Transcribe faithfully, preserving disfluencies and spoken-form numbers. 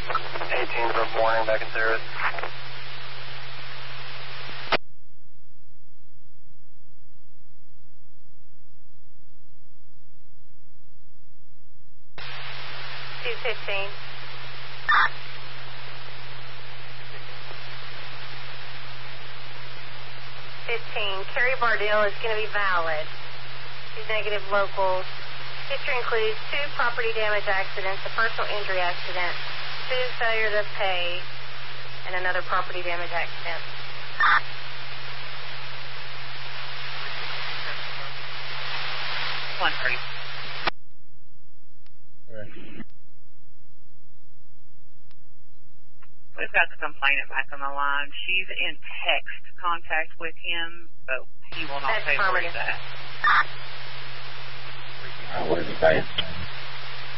eighteen for morning, back in service. two fifteen. fifteen. Carrie Bardell is going to be valid. She's negative locals. History includes two property damage accidents, a personal injury accident, two failure to pay, and another property damage accident. one three. Right. We've got the complainant back on the line. She's in text contact with him, but he will not That's say where he's at. Where's he saying?